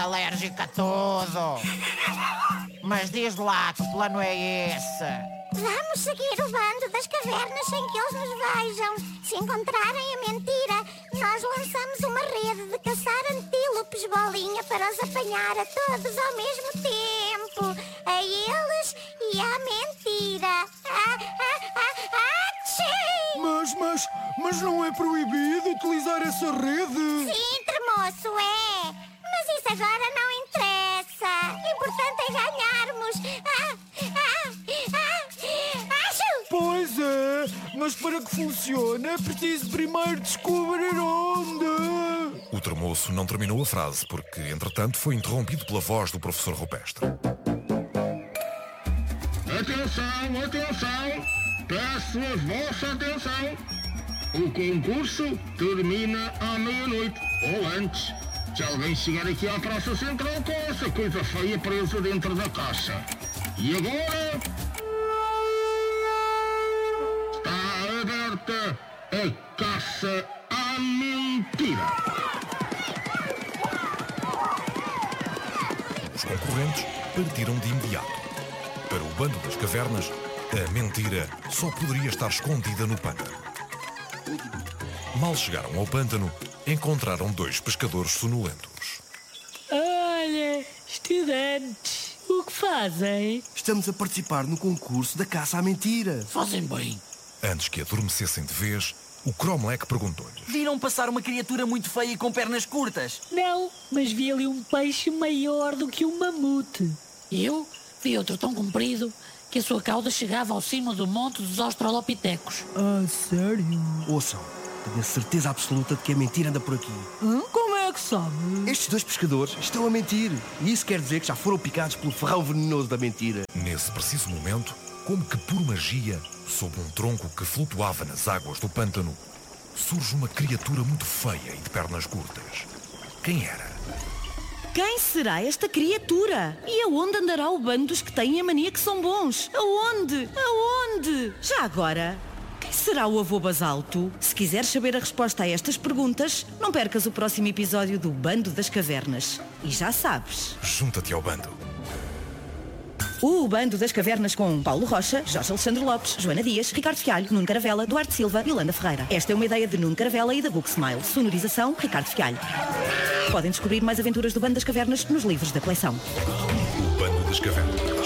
alérgico a tudo. Mas diz lá, que plano é esse? Vamos seguir o bando das cavernas sem que eles nos vejam. Se encontrarem a mentira, nós lançamos uma rede de caçar antílopes bolinha para os apanhar a todos ao mesmo tempo. A eles e à mentira. Mas não é proibido utilizar essa rede? Sim, tremoço, é. Mas isso agora não interessa. Importante é ganharmos. Acho! Pois é, mas para que funcione é preciso primeiro descobrir onde. O tremoço não terminou a frase porque, entretanto, foi interrompido pela voz do professor Rupestre. Atenção, atenção! Peço a vossa atenção! O concurso termina à meia-noite, ou antes. Se alguém chegar aqui à Praça Central com essa coisa feia presa dentro da caixa. E agora... está aberta a caça à mentira. Os concorrentes partiram de imediato. Para o bando das cavernas, a mentira só poderia estar escondida no pântano. Mal chegaram ao pântano, encontraram dois pescadores sonolentos. Olha, estudantes, o que fazem? Estamos a participar no concurso da caça à mentira. Fazem bem. Antes que adormecessem de vez, o Cromlech perguntou-lhes. Viram passar uma criatura muito feia e com pernas curtas? Não, mas vi ali um peixe maior do que um mamute. Eu vi outro tão comprido que a sua cauda chegava ao cimo do monte dos australopitecos. Ah, sério? Ouçam, tenho a certeza absoluta de que a mentira anda por aqui. Como é que sabe? Estes dois pescadores estão a mentir. E isso quer dizer que já foram picados pelo ferrão venenoso da mentira. Nesse preciso momento, como que por magia, sob um tronco que flutuava nas águas do pântano, surge uma criatura muito feia e de pernas curtas. Quem era? Quem será esta criatura? E aonde andará o bando dos que têm a mania que são bons? Aonde? Aonde? Já agora, quem será o avô Basalto? Se quiseres saber a resposta a estas perguntas, não percas o próximo episódio do Bando das Cavernas. E já sabes. Junta-te ao bando. O Bando das Cavernas com Paulo Rocha, Jorge Alexandre Lopes, Joana Dias, Ricardo Fialho, Nuno Caravela, Duarte Silva e Yolanda Ferreira. Esta é uma ideia de Nuno Caravela e da Book Smile. Sonorização, Ricardo Fialho. Podem descobrir mais aventuras do Bando das Cavernas nos livros da coleção. O Bando das Cavernas.